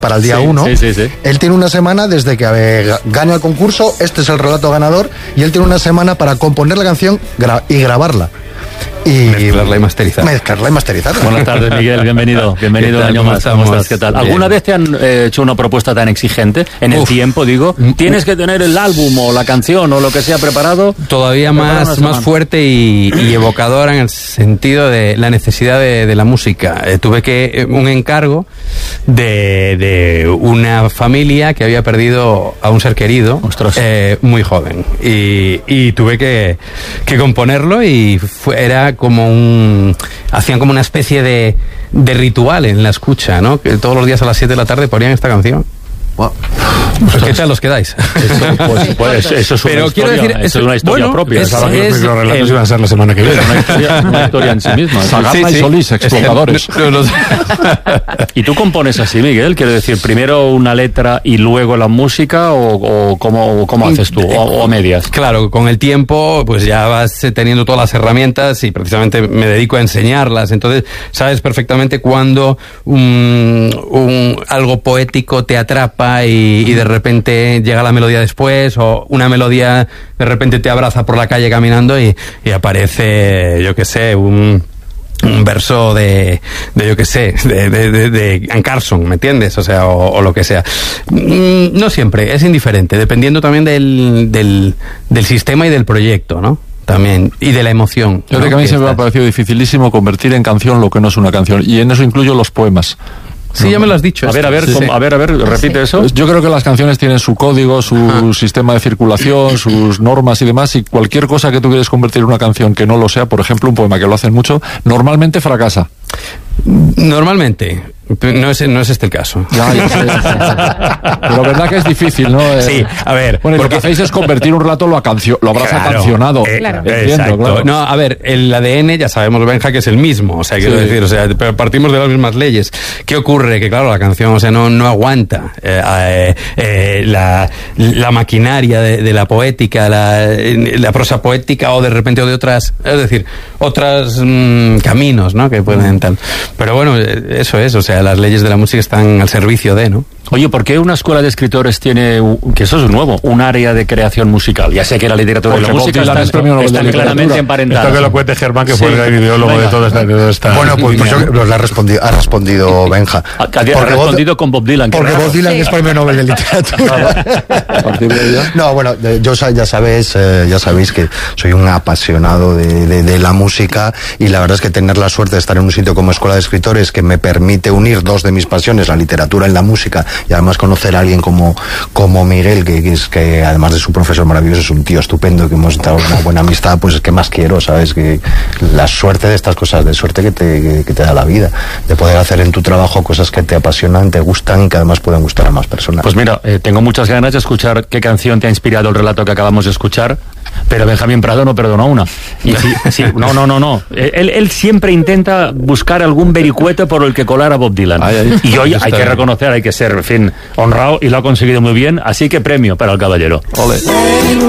para el día 1. Sí. Él tiene una semana desde que gana el concurso, este es el relato ganador, y él tiene una semana para componer la canción y grabarla. Y mezclarla y masterizarla. Buenas tardes, Miguel, bienvenido un año más. ¿Cómo estás? ¿Qué tal? ¿Alguna vez te han hecho una propuesta tan exigente en el tiempo, digo? ¿Tienes que tener el álbum o la canción o lo que sea preparado? Todavía más fuerte y evocadora en el sentido de la necesidad de la música. Tuve un encargo de una familia que había perdido a un ser querido muy joven, y tuve que componerlo, y era como hacían como una especie de ritual en la escucha, ¿no? Que todos los días a las 7 de la tarde ponían esta canción. Wow. Pues ¿qué tal os quedáis? Eso es una historia propia. Pensaba que los microrelatos iban a ser la semana que viene. Una historia en sí misma. Sagarra y Solís, explotadores. ¿Y tú compones así, Miguel? Quiero decir, primero una letra y luego la música, o cómo haces tú, o medias? Claro, con el tiempo pues ya vas teniendo todas las herramientas, y precisamente me dedico a enseñarlas. Entonces sabes perfectamente cuándo algo poético te atrapa y de repente llega la melodía después, o una melodía de repente te abraza por la calle caminando y aparece, yo qué sé, un verso de Ann Carson, ¿me entiendes? O sea, o lo que sea. No siempre, es indiferente, dependiendo también del sistema y del proyecto, ¿no? También, y de la emoción. Yo creo que a mí siempre me ha parecido dificilísimo convertir en canción lo que no es una canción, y en eso incluyo los poemas. Sí, ya me lo has dicho. A ver, repite eso. Yo creo que las canciones tienen su código, su sistema de circulación, sus normas y demás, y cualquier cosa que tú quieres convertir en una canción que no lo sea, por ejemplo, un poema, que lo hacen mucho, normalmente fracasa. Normalmente. No es este el caso. Ya sé. Pero verdad que es difícil, ¿no? Sí, a ver. Bueno, porque lo que hacéis es convertir un relato, lo habrás acancionado. Claro. No, a ver, el ADN ya sabemos, Benja, que es el mismo. O sea, quiero decir, pero partimos de las mismas leyes. ¿Qué ocurre? Que claro, la canción, o sea, no aguanta la maquinaria de la poética, la prosa poética, o de repente, o de otras, es decir, otros caminos, ¿no? Que pueden tal. Pero bueno, eso es, o sea, las leyes de la música están al servicio de, ¿no? Oye, ¿por qué una escuela de escritores tiene, que eso es nuevo, un área de creación musical? Ya sé que la literatura y la música están claramente emparentadas. Esto que lo cuente Germán, que fue el gran ideólogo de toda esta... Bueno, pues ha respondido Benja. Ha respondido con Bob Dylan. Porque Bob Dylan es premio Nobel de Literatura. No, bueno, yo ya sabéis que soy un apasionado de la música, y la verdad es que tener la suerte de estar en un sitio como Escuela de Escritores, que me permite unir dos de mis pasiones, la literatura y la música, y además conocer a alguien como Miguel, que además de su profesor maravilloso, es un tío estupendo, que hemos estado una buena amistad, pues es que más quiero, ¿sabes? Que la suerte de estas cosas, de suerte que te da la vida, de poder hacer en tu trabajo cosas que te apasionan, te gustan, y que además pueden gustar a más personas. Pues mira, tengo muchas ganas de escuchar qué canción te ha inspirado el relato que acabamos de escuchar, pero Benjamín Prado no perdonó una. Y no. Él siempre intenta buscar algún vericueto por el que colar a Bob Dylan. Y hoy hay que reconocer, hay que ser, en fin, honrado, y lo ha conseguido muy bien, así que premio para el caballero. Ole.